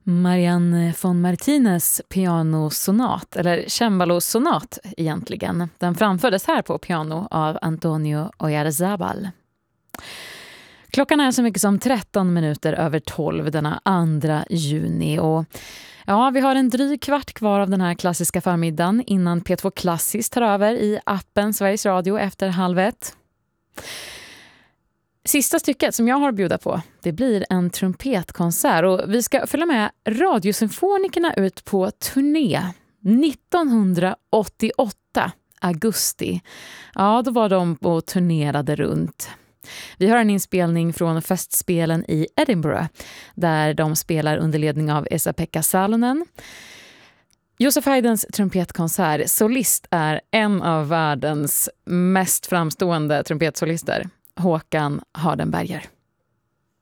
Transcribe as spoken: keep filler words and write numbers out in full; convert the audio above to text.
Marianne von Martinez pianosonat, eller cembalosonat egentligen. Den framfördes här på piano av Antonio Oyarzabal. Klockan är så mycket som tretton minuter över tolv denna andra juni och ja, vi har en dryg kvart kvar av den här klassiska förmiddagen innan P två Klassiskt tar över i appen Sveriges Radio efter halv ett. Sista stycket som jag har att bjuda på, det blir en trumpetkonsert och vi ska följa med Radiosymfonikerna ut på turné nittonhundraåttioåtta, augusti. Ja, då var de och turnerade runt. Vi har en inspelning från festspelen i Edinburgh där de spelar under ledning av Esa-Pekka Salonen. Josef Haydns trumpetkonsert, solist är en av världens mest framstående trumpetsolister, Håkan Hardenberger.